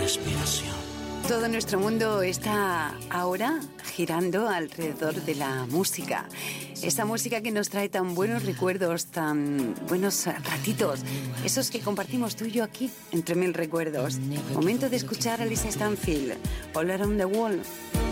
respiración. Todo nuestro mundo está ahora girando alrededor de la música. Esa música que nos trae tan buenos recuerdos, tan buenos ratitos. Esos que compartimos tú y yo aquí, entre mil recuerdos. Momento de escuchar a Lisa Stanfield, All Around the World.